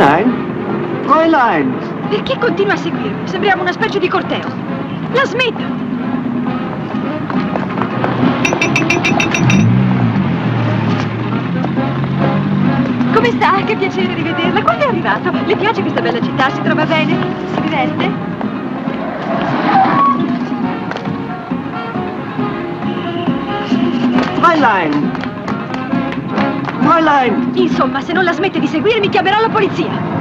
Fräulein? Fräulein! Perché continua a seguirmi? Sembriamo una specie di corteo. La smetta! Come sta? Che piacere di vederla. Quando è arrivato? Le piace questa bella città? Si trova bene? Si diverte? Fräulein! Fräulein! Insomma, se non la smette di seguirmi, chiamerò la polizia.